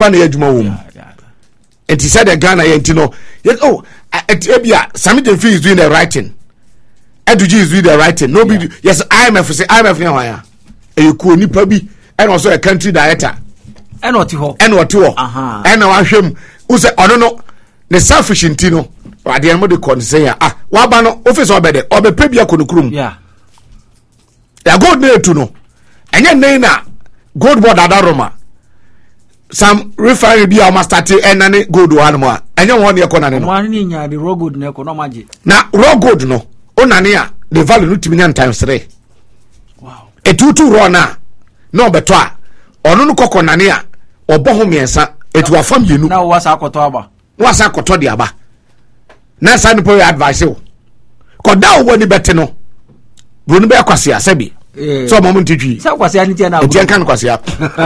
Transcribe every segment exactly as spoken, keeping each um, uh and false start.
pana ya adwuma wo mu it said the Ghana yenti no oh ebia Sammy Demfi is doing the writing Eduji is doing the writing no be yes I M F say I M F yan ya e ku onipa bi and also a country director and what ho and what ho and na wa hwem wo say ono no the selfish nti no ade en mo de kon say ah wa ba no office obede obepe bia konukrum yeah ya gold na etu no enye nen na gold board adaroma some refinery bi almost started enane gold one mo enye won ne ekona ne no man ni nya the raw gold na ekono maje na raw gold no onane a the value no timinya times three wow etutu raw na no beto a ono no kokonane a obo ho miensa etu afam yenu na wasa akoto aba wasa akoto de aba na sa no po advice o koda wo ni bete no bro no be akwase asabi so mo ntitwi sa kwase ani tia na enti an kan kwase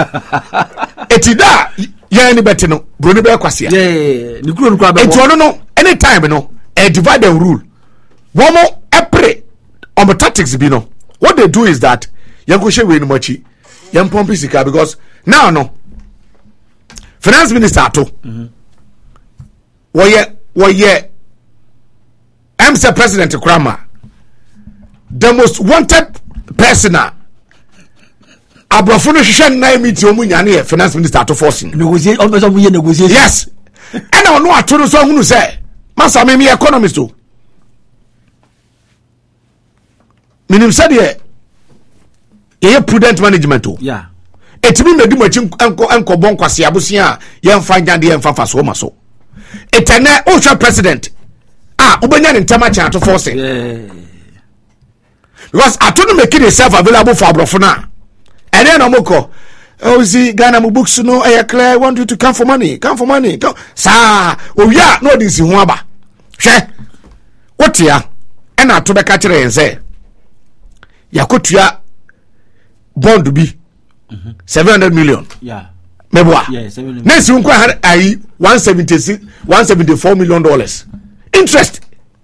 etida ya ni bete no bro no be akwase eh ni kuro nkwa be enti ono no anytime no a divide and rule womo epre on the tactics bi no what they do is that yanko she we no machi yan pomp sika because now no finance minister to mhm woye woye I'm the president Krama the most wanted person abrofo no hwehwe na meet omu nyane finance minister to forcing negotiate on person we negotiate yes and I know ato no so hunu say masa me me economist o minim say de ye prudent management o yeah etimi medi machi enko enko bon kwase abosia ye mfa nyande ye mfa faso ma so etene o hwa president ah ubenya ne ntama cha to force yeah because I told him make itself available for abrofo na and then omoko oh see Ghana mu books no I clear I want you to come for money come for money come sa owia no dis ho aba hwe wotia and I to be ka kire yen say yakotua bond bi mm-hmm. seven hundred million yeah meboa yeah seven hundred next you kwa ai one seventy-six one seventy-four million dollars interest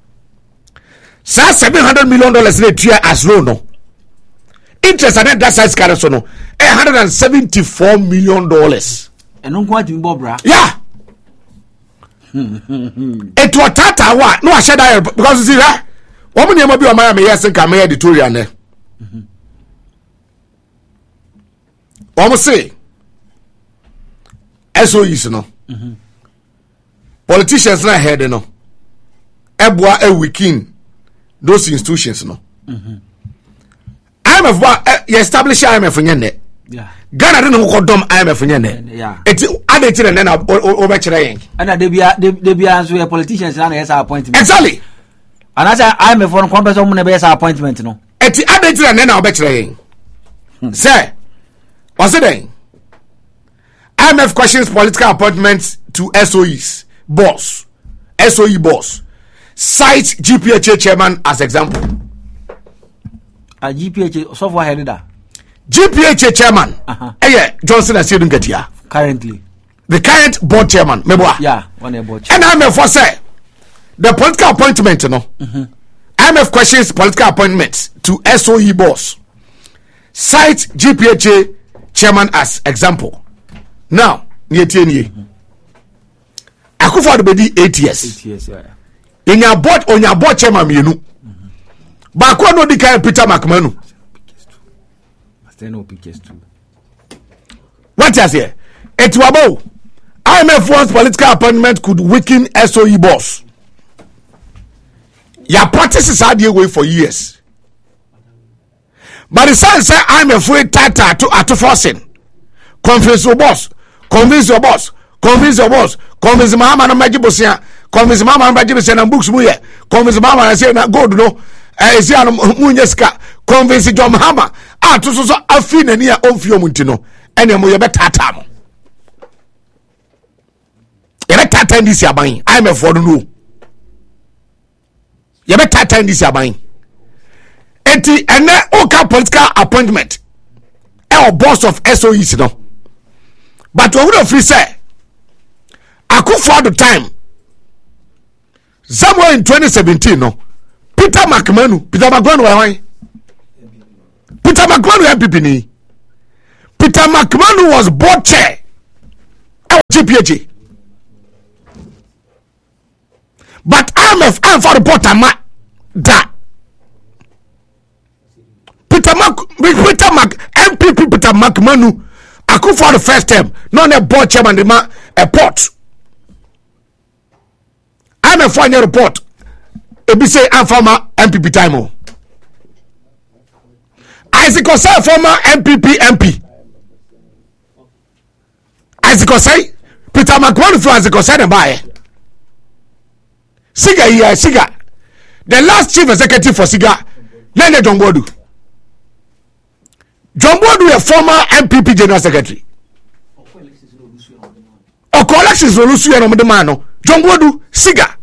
sa seven hundred million dollars na tua as loan no interest and that size carry so no one hundred seventy-four million dollars eno kwa ti bobra yeah it was tata wa no asheda because you see that woman you be o ma me yes nka me editorial ne Omo say S O Es no mhm politicians na head no eboa e weaken those institutions no mhm I M F wa you establish I M F nyene yeah Ghana no ko dom I M F nyene yeah it adetire ne na o be kire yen ana de bia de bia so politicians na yes appointment exactly ana say I M F on kwambe so mo na be yes appointment no it adetire ne na o be kire yen say what's it then I M F questions political appointments to S O Es boss S O E boss cite G P H A chairman as example. A G P H A software head da. G P H A chairman. Uh-huh. Eh Johnson Asiedun Getia. Currently. The current board chairman. Meboa. Yeah, one a board chairman. And I M F for say the political appointment, you know. Mm-hmm. I M F questions political appointments to S O E boss. Cite G P H A chairman as example. Now, near ten years. Akufo-Addo be di eight years. Eight years, yeah. In your board, on your board chairman, you know. But I no di kind Peter McMahon. Must no pictures too. What is here? It's about I M F one's political appointment could weaken S O E boss. Your practices are the way for years. But the sign say I M F way tata to at forcing. Convince your boss. Convince your boss. Convince your boss. Convince mama no majibosia. Convince mama no majibosia na books muye. Convince mama na say na gold no. Eh say no munyeska. Convince John Mahama. Ah to so so afi na ni a onfio munti no. Ene mo ye betata mo. Ye betata ndi si aban. I M F for no. Ye betata ndi si aban. Enti ene oka political appointment. E boss of S O Es no. But we would free say Akufo-Addo time somewhere in twenty seventeen no Peter McMahon Peter McMahon why Peter McMahon M P P ni Peter McMahon was board chair G P H A. But I M F I'm for report ama da Peter Mac Peter Mac M P P Peter Mac Manu aku for the first time no na board chairman the ma a port I M F for report e be say am former M P P time o Isaac Osei former M P P M P Isaac Osei Peter Mac Manu for Isaac Osei na buy Siga here, Siga. The last chief executive for Siga, Nene John Bodu. John Bodu, a former M P P general secretary. O collections Olusu and Omedemano. John Bodu, Siga.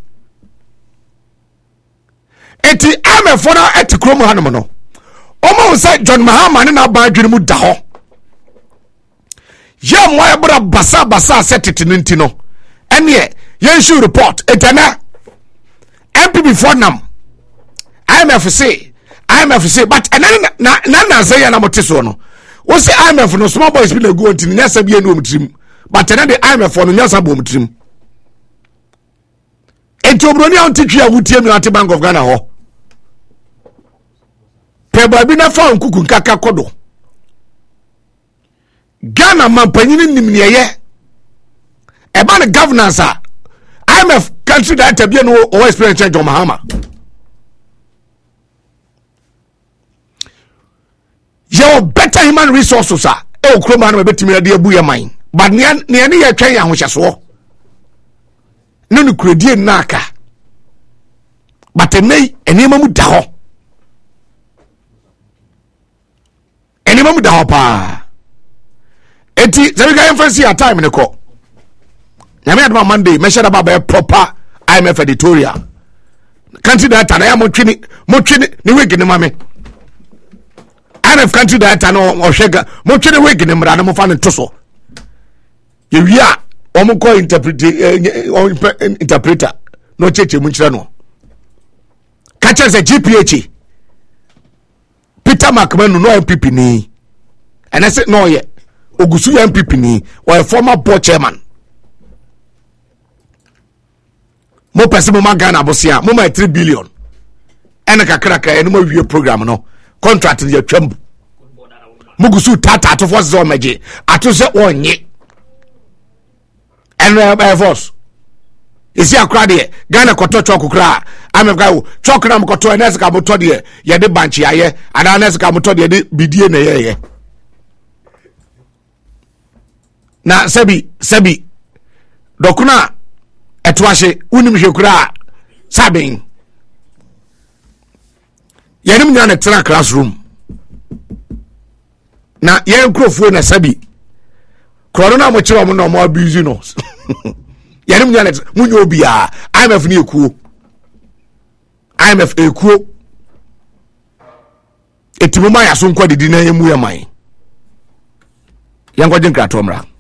Eti ame fona eti kromo hanomono. Omo say John Mahama ne na ba dwene daho. Ya moya bra basa basa setiti ntino. Ene ye should report etana M P P for nam I M F say I M F say but na na na say na motiso no wo say I M F no small boys be na go ntini nyasa bi enu omtrim but na the I M F no nyasa bo omtrim enti obroni a ontitwi a wutie mi ante Bank of Ghana ho pe ba bi na fa nkuku nkaka kodo Ghana mampanyini nim ne ye e ba na governance a I M F country that be no or experience John Mahama. Your better human resources are oh Kroma no betimi ade abu ya mine. But ne ne ne ye twen ya hohyeso. No no kredie naka. But enei enema mu da ho. Enema mu da ho pa. Enti se we ga emphasize your time ne ko. Nyame adama Monday measure about a proper I M F editorial. Country data na ya mo twini mo twini ni wig ni mame. I M F country data no ohwega mo twini wig ni mra na mo fa ne toso. Ye wia o mo ko interpret interpreter no cheche mu kire no. Catch the G P H A. Peter McMahon no M P P ni. And I said no ye. Ogusu M P P ni or a former board chairman. Mo pese mo magana bosia mo ma three billion ene kakraka ene mo wie program no contract ya twambu mugusu tata to force zo meje ato se onye ene by force isi akra de Ghana koto chokukra amefga wo chokra mo koto ene se ka mo to de ye de bank yaye ana ene se ka mo to de de bidie na ye ye na sebi sebi dokuna etwashe unim hwekura sabin yanim nya na tra classroom na yen krofo na sabi corona mo chiro mo no mo abuse no yanim nya na munyo bia I M F ni ekuo I M F ekuo etimo ma ya so nkwa didi na yemu ya man yan kwaje nkrato mra